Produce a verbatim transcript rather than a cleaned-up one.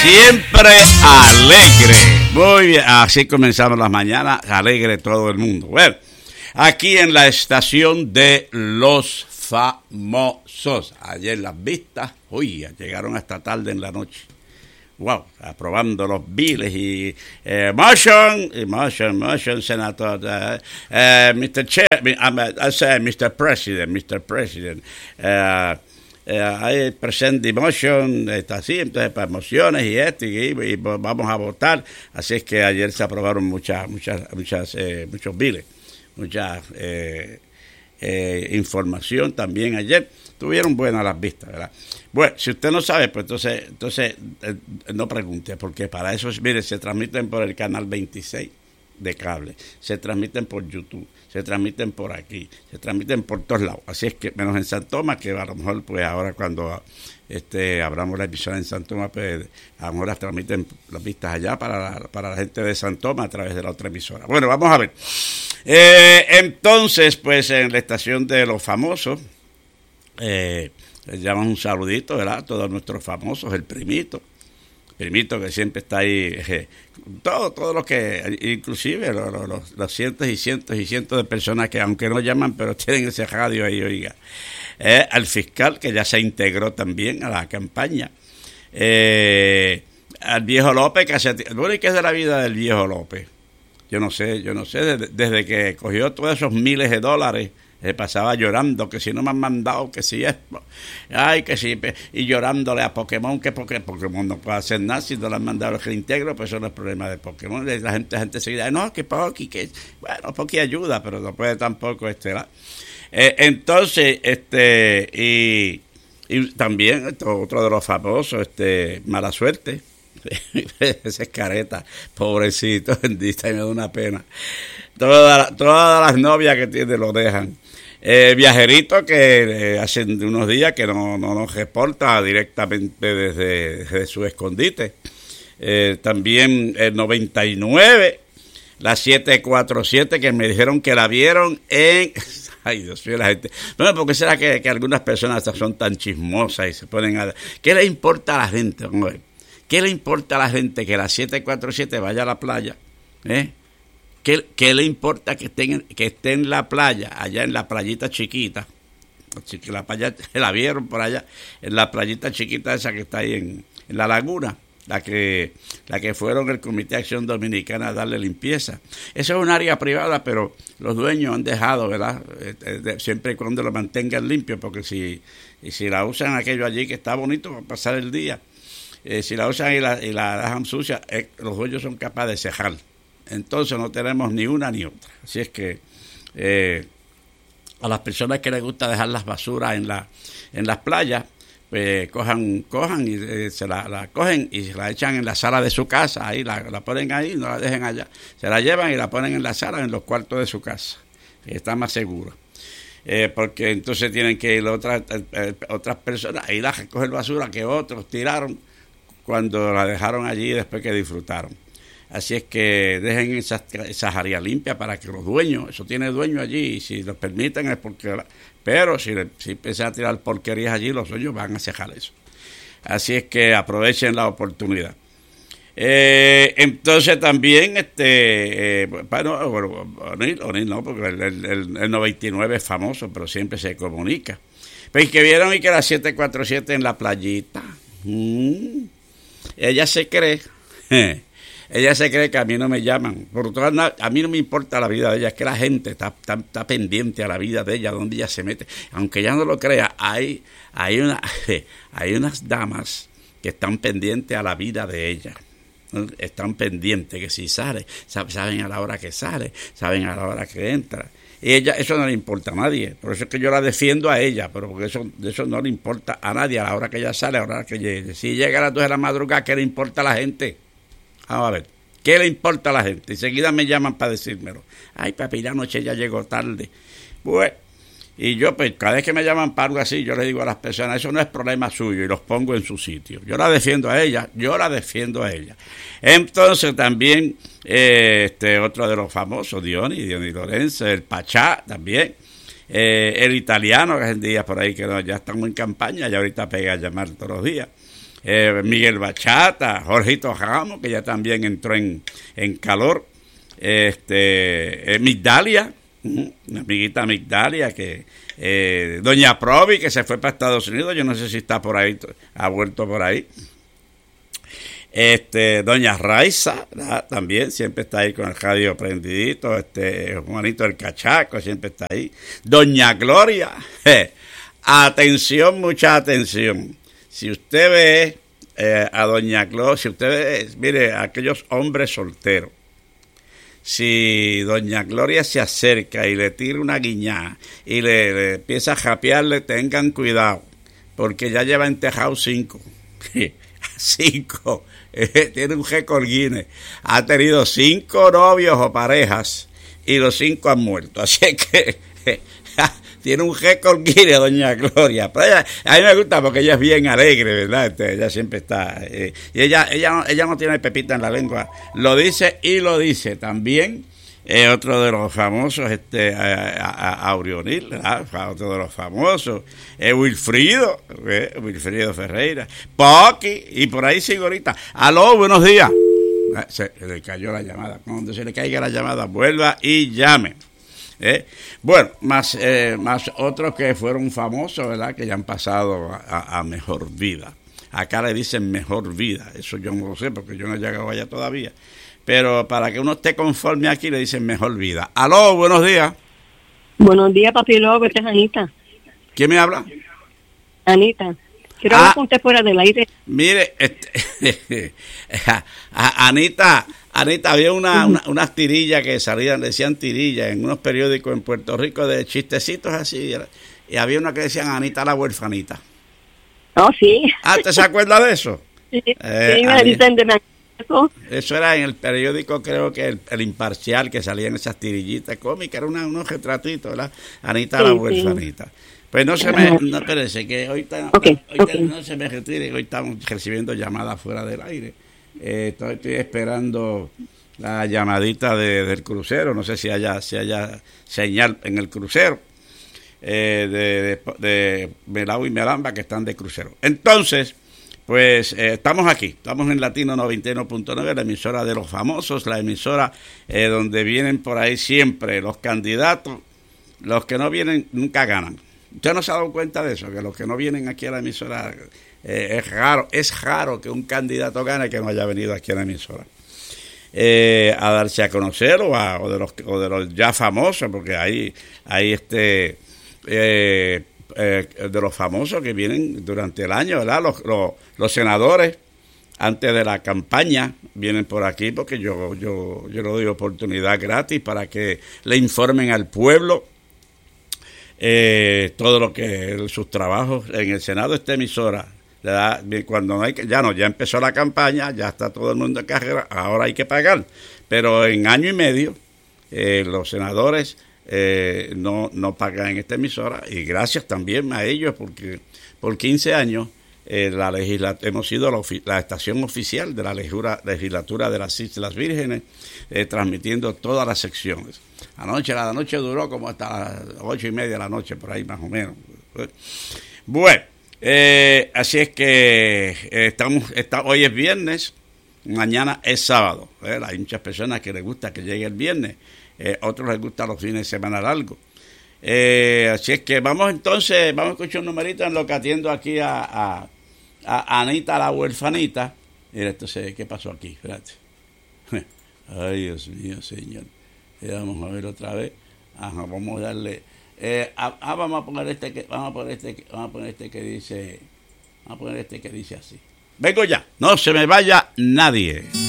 Siempre alegre. Muy bien, así comenzamos las mañanas, alegre todo el mundo. Bueno, aquí en la estación de Los Famosos. Ayer las vistas, uy, llegaron hasta tarde en la noche. Wow, aprobando los biles y eh, motion, y motion, motion, senador, uh, uh, mister Chair, I say mister President, mister President. Uh, Uh, hay present motion, está así, entonces para mociones y esto, y, y vamos a votar. Así es que ayer se aprobaron muchas, muchas, muchas, eh, muchos biles, mucha eh, eh, información también ayer. Tuvieron buenas las vistas, ¿verdad? Bueno, si usted no sabe, pues entonces, entonces eh, no pregunte, porque para eso, mire, se transmiten por el canal veintiséis de cable, se transmiten por YouTube, se transmiten por aquí, se transmiten por todos lados. Así es que, menos en San Tomás, que a lo mejor, pues ahora cuando este abramos la emisora en San Tomás, pues a lo mejor las transmiten las vistas allá para la, para la gente de San Tomás a través de la otra emisora. Bueno, vamos a ver. Eh, entonces, pues en la estación de Los Famosos, eh, les llaman un saludito, ¿verdad? A todos nuestros famosos, el primito. Primito que siempre está ahí, eh, todo, todo lo que, inclusive los, los, los cientos y cientos y cientos de personas que aunque no llaman, pero tienen ese radio ahí, oiga. Eh, al fiscal que ya se integró también a la campaña. Eh, al viejo López, que hace, bueno, ¿y qué es de la vida del viejo López? Yo no sé, yo no sé, desde, desde que cogió todos esos miles de dólares, se pasaba llorando, que si no me han mandado, que si es, ay, que si, y llorándole a Pokémon, que porque Pokémon no puede hacer nada, si no le han mandado el reintegro, pues eso no es problema de Pokémon. La gente, la gente seguida, no, que Poki, que, bueno, Poki ayuda, pero no puede tampoco, este, ¿la? Eh, entonces, este, y, y también, esto, otro de los famosos, este, Mala Suerte, ese es careta, pobrecito, bendita, y me da una pena. Todas, todas las novias que tiene lo dejan. Eh, viajerito que eh, hace unos días que no, no nos reporta directamente desde, desde su escondite. Eh, también el noventa y nueve, la siete cuatro siete, que me dijeron que la vieron en... Ay, Dios mío, la gente... Bueno, ¿por qué será que, que algunas personas son tan chismosas y se ponen a... ¿Qué le importa a la gente? ¿Qué le importa a la gente que la siete cuatro siete vaya a la playa? ¿Eh? ¿Qué, ¿Qué le importa que esté, en, que esté en la playa, allá en la playita chiquita? Así que la playa, la vieron por allá, en la playita chiquita esa que está ahí en, en la laguna, la que la que fueron el Comité de Acción Dominicana a darle limpieza. Eso es un área privada, pero los dueños han dejado, ¿verdad? Eh, eh, siempre y cuando lo mantengan limpio, porque si, y si la usan aquello allí que está bonito, va a pasar el día. Eh, si la usan y la, y la dejan sucia, eh, los dueños son capaces de cejar. Entonces no tenemos ni una ni otra. Así es que eh, a las personas que les gusta dejar las basuras en la en las playas, pues cojan, cojan y eh, se la, la cogen y se la echan en la sala de su casa, ahí la, la ponen ahí, no la dejen allá. Se la llevan y la ponen en la sala, en los cuartos de su casa. Está más seguro. Eh, porque entonces tienen que ir otras, eh, otras personas a ir a recoger basura que otros tiraron cuando la dejaron allí después que disfrutaron. Así es que dejen esas, esas áreas limpias para que los dueños, eso tiene dueño allí, y si los permiten es porque... Pero si, si empiezan a tirar porquerías allí, los dueños van a cejar eso. Así es que aprovechen la oportunidad. Eh, entonces también, este, eh, bueno, bueno, O'Neill, O'Neill no, porque el, el, el noventa y nueve es famoso, pero siempre se comunica. Pues que vieron y que la siete cuatro siete en la playita. Mm, ella se cree... Ella se cree que a mí no me llaman. Por todas, a mí no me importa la vida de ella, es que la gente está, está, está pendiente a la vida de ella, donde ella se mete. Aunque ella no lo crea, hay, hay, una, hay unas damas que están pendientes a la vida de ella. Están pendientes que si sale, saben a la hora que sale, saben a la hora que entra. Y ella, eso no le importa a nadie. Por eso es que yo la defiendo a ella, pero porque eso, eso no le importa a nadie a la hora que ella sale, a la hora que llegue. Si llega a las dos de la madrugada, ¿qué le importa a la gente? Vamos a ver, ¿qué le importa a la gente? Enseguida me llaman para decírmelo. Ay, papi, la noche ya llegó tarde. Bueno, y yo, pues, cada vez que me llaman para algo así, yo le digo a las personas, eso no es problema suyo, y los pongo en su sitio. Yo la defiendo a ella, yo la defiendo a ella. Entonces, también, eh, este otro de los famosos, Diony, Diony Lorenzo, el Pachá, también. Eh, el italiano, que es el día por ahí, que no, ya estamos en campaña, ya ahorita pega a llamar todos los días. eh, Miguel Bachata, Jorgito Ramos, que ya también entró en, en calor, este, eh, Migdalia, una amiguita Migdalia, que eh, Doña Provi, que se fue para Estados Unidos, yo no sé si está por ahí, ha vuelto por ahí. Este, Doña Raiza, ¿verdad? También siempre está ahí con el radio prendidito. Este, Juanito el Cachaco siempre está ahí. Doña Gloria, je, atención, mucha atención. Si usted ve eh, a Doña Gloria, si usted ve, mire, a aquellos hombres solteros, si Doña Gloria se acerca y le tira una guiñada y le, le empieza a japearle, tengan cuidado, porque ya lleva entejado cinco. Cinco. Tiene un récord Guinness. Ha tenido cinco novios o parejas y los cinco han muerto. Así que tiene un récord Guinness, Doña Gloria. Pero ella, a mí me gusta porque ella es bien alegre, ¿verdad? Este, ella siempre está. Eh, y ella, ella, no, ella no tiene pepita en la lengua. Lo dice y lo dice también. Eh, otro de los famosos, este, a, a, a Aurionil, ¿verdad? Otro de los famosos, eh, Wilfrido, eh, Wilfrido Ferreira, Pocky, y por ahí sigo ahorita. Aló, buenos días. Se, se le cayó la llamada. Cuando se le caiga la llamada, vuelva y llame. Eh. Bueno, más, eh, más otros que fueron famosos, ¿verdad? Que ya han pasado a, a mejor vida. Acá le dicen mejor vida. Eso yo no lo sé porque yo no he llegado allá todavía. Pero para que uno esté conforme aquí le dicen mejor vida. Aló, buenos días. Buenos días, papi Lobo, esta es Anita. ¿Quién me habla? Anita. Quiero ah, hablar con usted fuera del aire. Mire, este, Anita, Anita, había una, una, unas tirillas que salían, decían tirillas en unos periódicos en Puerto Rico de chistecitos así. Y había una que decían Anita la huerfanita. Oh, sí. Ah, ¿usted se acuerda de eso? Sí, eh, sí me dicen de eso. Eso era en el periódico, creo que el, el Imparcial, que salían esas tirillitas cómicas, eran una, unos retratitos, ¿verdad? Anita sí, la huerfanita. Sí. Pues no se me, no, espérese, que hoy, está, okay, hoy okay. no se me retire, hoy estamos recibiendo llamadas fuera del aire. Eh, estoy, estoy esperando la llamadita de, del crucero, no sé si haya, si haya señal en el crucero, eh, de, de, de Melao y Melamba, que están de crucero. Entonces, pues eh, estamos aquí, estamos en Latino noventa y uno punto nueve, la emisora de los famosos, la emisora eh, donde vienen por ahí siempre los candidatos, los que no vienen nunca ganan. ¿Usted no se ha dado cuenta de eso? Que los que no vienen aquí a la emisora, eh, es raro, es raro que un candidato gane que no haya venido aquí a la emisora. Eh, a darse a conocer o, a, o, de los, o de los ya famosos, porque hay, hay este... Eh, Eh, de los famosos que vienen durante el año, ¿verdad? Los, los, los senadores, antes de la campaña, vienen por aquí porque yo, yo, yo le doy oportunidad gratis para que le informen al pueblo eh, todo lo que sus trabajos en el Senado, esta emisora, ¿verdad? Cuando no hay que, ya no, ya empezó la campaña, ya está todo el mundo en carrera, ahora hay que pagar, pero en año y medio eh, los senadores Eh, no, no pagan en esta emisora, y gracias también a ellos porque por quince años eh, la legisla- hemos sido la, ofi- la estación oficial de la legisla- legislatura de las Islas Vírgenes, eh, transmitiendo todas las secciones. Anoche, la noche duró como hasta las ocho y media de la noche, por ahí más o menos. Bueno, eh, así es que eh, estamos, está, hoy es viernes, mañana es sábado. ¿eh? Hay muchas personas que les gusta que llegue el viernes. Eh, otros les gustan los fines de semana largos. Eh, así es que vamos entonces, vamos a escuchar un numerito en lo que atiendo aquí a, a, a Anita la huerfanita. Mira, entonces, ¿qué pasó aquí? Espérate. Ay, Dios mío, señor. Eh, vamos a ver otra vez. Ajá, vamos a darle. Eh, ah, ah, vamos a poner este que, vamos a poner este, que, vamos a poner este que dice, vamos a poner este que dice así. Vengo ya, no se me vaya nadie.